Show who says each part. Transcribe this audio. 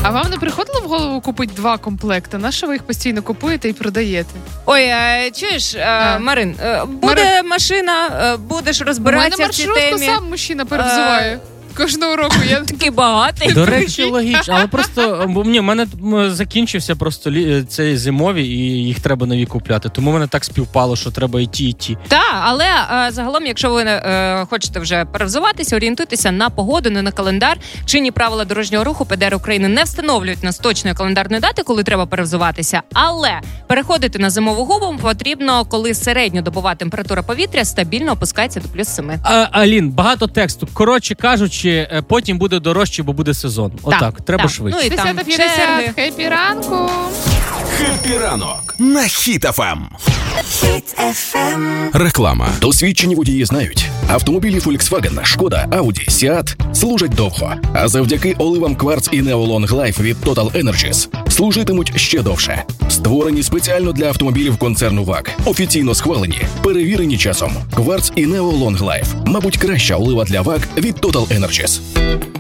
Speaker 1: А вам не приходило в голову купити 2 комплекти? На що ви їх постійно купуєте і продаєте?
Speaker 2: Ой, чуєш, Марин, буде машина, будеш розбиратися в цій темі.
Speaker 1: У мене маршрутку сам мужчина перевзуває. Кожного року я
Speaker 2: такий багатий.
Speaker 3: До речі, логічно. Але просто, в мене закінчився просто цей зимові, і їх треба нові купляти. Тому в мене так співпало, що треба і ті.
Speaker 2: Так, але загалом, якщо ви хочете вже перевзуватися, орієнтуйтеся на погоду, не на календар. Чинні правила дорожнього руху ПДР України не встановлюють нас точної календарної дати, коли треба перевзуватися. Але переходити на зимову губу потрібно, коли середньодобова температура повітря стабільно опускається до +7.
Speaker 3: Алін, багато тексту. Коротше кажучи, потім буде дорожче, бо буде сезон. Отак, треба швидше.
Speaker 2: Ну і там
Speaker 1: 10:50. Хеппі ранку!
Speaker 4: Хеппі ранок на Хіт FM. Реклама. Досвідчені водії знають. Автомобілі Volkswagen, Шкода, Audi, Seat служать довго. А завдяки оливам Quartz і Neo Long Life від Total Energies служитимуть ще довше. Створені спеціально для автомобілів концерну ВАГ. Офіційно схвалені, перевірені часом. Quartz і Neo Long Life. Мабуть, краща олива для ВАГ від Total Energies.